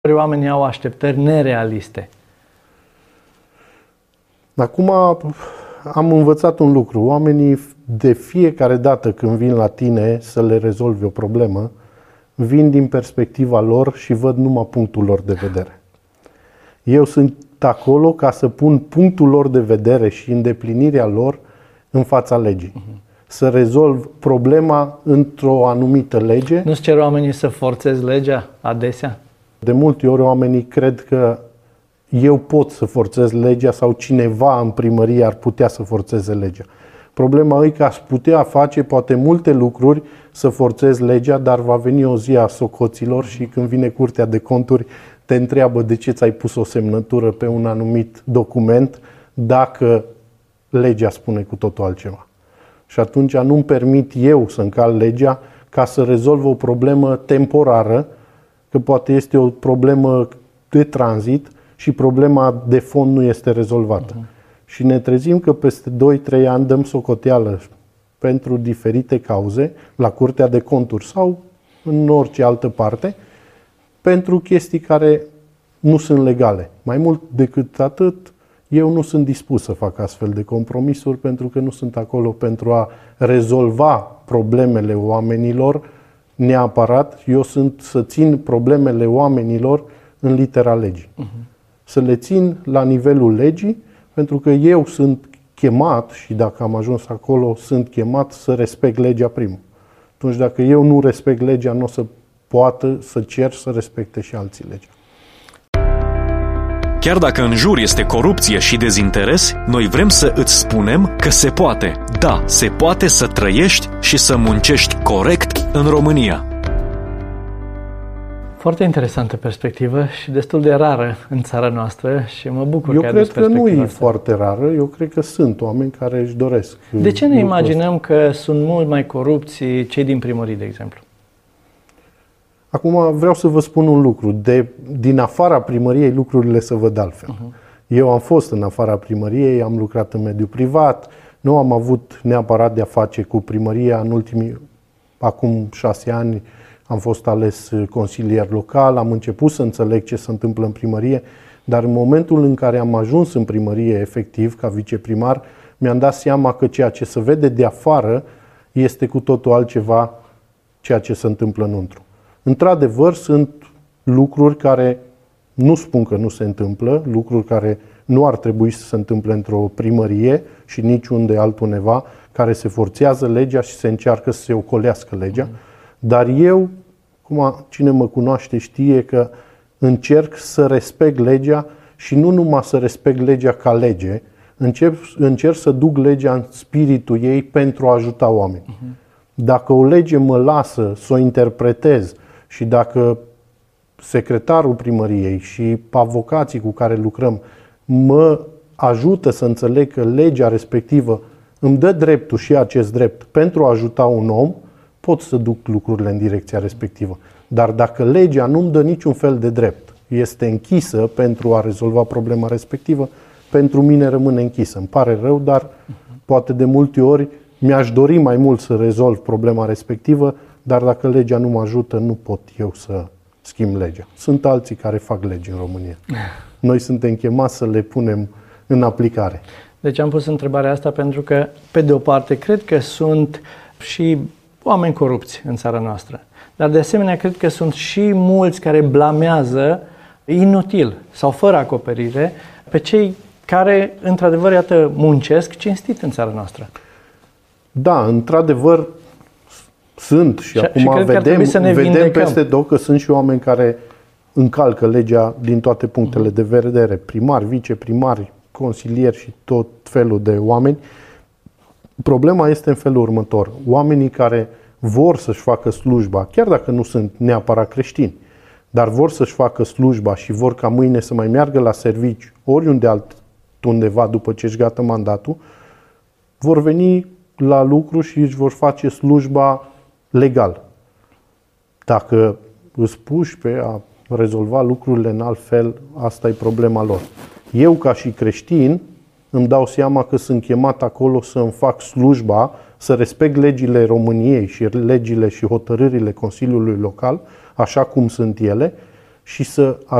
Oamenii au așteptări nerealiste. Acum am învățat un lucru. Oamenii de fiecare dată când vin la tine să le rezolvi o problemă, vin din perspectiva lor și văd numai punctul lor de vedere. Eu sunt acolo ca să pun punctul lor de vedere și îndeplinirea lor în fața legii. Să rezolv problema într-o anumită lege. Nu-ți cer oamenii să forțezi legea adesea? De multe ori oamenii cred că eu pot să forțez legea sau cineva în primărie ar putea să forțeze legea. Problema e că aș putea face poate multe lucruri să forțez legea, dar va veni o zi a socoților și când vine Curtea de Conturi te întreabă de ce ți-ai pus o semnătură pe un anumit document dacă legea spune cu totul altceva. Și atunci nu-mi permit eu să încalc legea ca să rezolv o problemă temporară, că poate este o problemă de tranzit și problema de fond nu este rezolvată. Și ne trezim că peste 2-3 ani dăm socoteală pentru diferite cauze la Curtea de Conturi sau în orice altă parte pentru chestii care nu sunt legale. Mai mult decât atât, eu nu sunt dispus să fac astfel de compromisuri pentru că nu sunt acolo pentru a rezolva problemele oamenilor neapărat. Eu sunt să țin problemele oamenilor în litera legii. Să le țin la nivelul legii, pentru că eu sunt chemat, și dacă am ajuns acolo, sunt chemat să respect legea primul. Atunci dacă eu nu respect legea, nu o să poată să cer să respecte și alții legea. Chiar dacă în jur este corupție și dezinteres, noi vrem să îți spunem că se poate. Da, se poate să trăiești și să muncești corect în România. Foarte interesantă perspectivă și destul de rară în țara noastră și mă bucur că ai adus perspectiva. Eu cred că nu e asta. foarte rară, eu cred că sunt oameni care își doresc. De ce ne imaginăm că sunt mult mai corupți cei din primării, de exemplu? Acum vreau să vă spun un lucru. Din afara primăriei lucrurile se văd altfel. Eu am fost în afara primăriei, am lucrat în mediul privat, nu am avut neapărat de a face cu primăria în acum 6 ani am fost ales consilier local, am început să înțeleg ce se întâmplă în primărie, dar în momentul în care am ajuns în primărie efectiv ca viceprimar, mi-am dat seama că ceea ce se vede de afară este cu totul altceva ceea ce se întâmplă înăuntru. Într-adevăr, sunt lucruri care nu spun că nu se întâmplă, lucruri care nu ar trebui să se întâmple într-o primărie și niciunde altundeva, care se forțează legea și se încearcă să se ocolească legea. Dar eu, cine mă cunoaște știe că încerc să respect legea și nu numai să respect legea ca lege, încerc să duc legea în spiritul ei pentru a ajuta oamenii. Dacă o lege mă lasă să o interpretez și dacă secretarul primăriei și avocații cu care lucrăm mă ajută să înțeleg că legea respectivă îmi dă dreptul și acest drept pentru a ajuta un om, pot să duc lucrurile în direcția respectivă. Dar dacă legea nu-mi dă niciun fel de drept, este închisă pentru a rezolva problema respectivă, pentru mine rămâne închisă. Îmi pare rău, dar poate de multe ori mi-aș dori mai mult să rezolv problema respectivă, dar dacă legea nu mă ajută, nu pot eu să schimb legea. Sunt alții care fac legi în România. Noi suntem chemați să le punem în aplicare. Deci am pus întrebarea asta pentru că, pe de o parte, cred că sunt și oameni corupți în țara noastră. Dar de asemenea, cred că sunt și mulți care blamează inutil sau fără acoperire pe cei care, într-adevăr, iată, muncesc cinstit în țara noastră. Da, într-adevăr, sunt și acum vedem peste tot că sunt și oameni care încalcă legea din toate punctele de vedere. Primari, viceprimari, consilieri și tot felul de oameni. Problema este în felul următor. Oamenii care vor să-și facă slujba, chiar dacă nu sunt neapărat creștini, dar vor să-și facă slujba și vor ca mâine să mai meargă la serviciu oriunde altundeva după ce își gata mandatul, vor veni la lucru și își vor face slujba legal. Dacă îți puși pe a rezolva lucrurile în alt fel, asta e problema lor. Eu, ca și creștin, îmi dau seama că sunt chemat acolo să îmi fac slujba, să respect legile României și legile și hotărârile Consiliului Local, așa cum sunt ele, și să